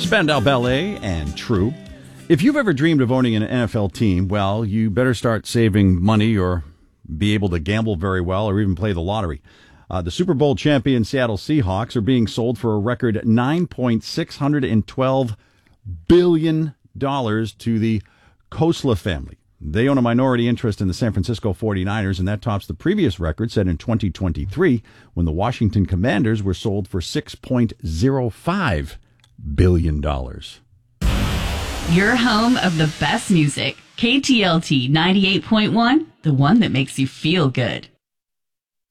Spandau Ballet and True. If you've ever dreamed of owning an NFL team, well, you better start saving money or be able to gamble very well or even play the lottery. The Super Bowl champion Seattle Seahawks are being sold for a record $9.612 billion to the Khosla family. They own a minority interest in the San Francisco 49ers, and that tops the previous record set in 2023 when the Washington Commanders were sold for $6.05 billion. Your home of the best music. KTLT 98.1, the one that makes you feel good.